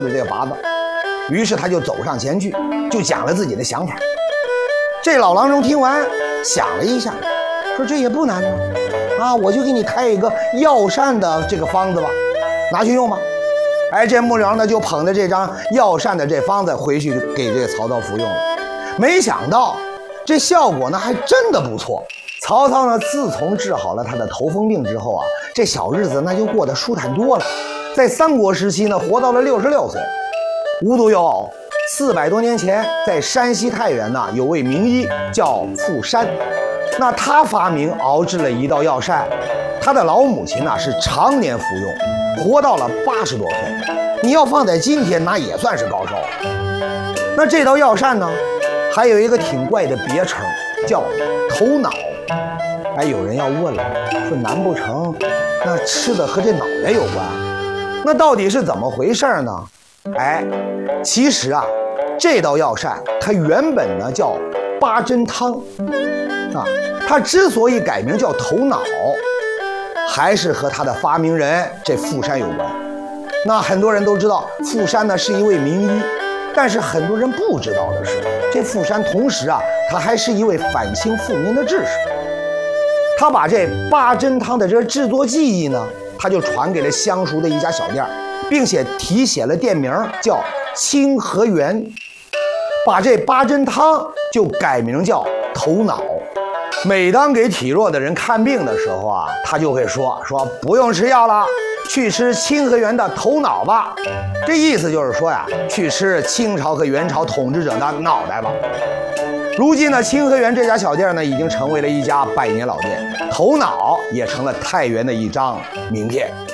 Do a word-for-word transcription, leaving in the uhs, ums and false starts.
这个法子。于是他就走上前去，就讲了自己的想法。这老郎中听完，想了一下，说这也不难啊，啊，我就给你开一个药膳的这个方子吧，拿去用吧。哎，这幕僚呢就捧着这张药膳的这方子回去给这个曹操服用了。没想到这效果呢还真的不错。曹操呢自从治好了他的头风病之后啊，这小日子那就过得舒坦多了。在三国时期呢，活到了六十六岁。无独有偶，四百多年前，在山西太原呢，有位名医叫傅山。那他发明熬制了一道药膳，他的老母亲呢是常年服用，活到了八十多岁。你要放在今天，那也算是高手。那这道药膳呢，还有一个挺怪的别称，叫头脑。哎，有人要问了，说难不成那吃的和这脑袋有关？那到底是怎么回事呢？哎，其实啊，这道药膳它原本呢叫八珍汤啊，它之所以改名叫头脑，还是和它的发明人这傅山有关。那很多人都知道傅山呢是一位名医，但是很多人不知道的是，这傅山同时啊，他还是一位反清复明的志士。他把这八珍汤的这个制作技艺呢，他就传给了相熟的一家小店，并且题写了店名叫清河园，把这八珍汤就改名叫头脑。每当给体弱的人看病的时候啊，他就会说说不用吃药了，去吃清河园的头脑吧。这意思就是说呀，去吃清朝和元朝统治者的脑袋吧。如今呢，清河园这家小店呢，已经成为了一家百年老店，头脑也成了太原的一张名片。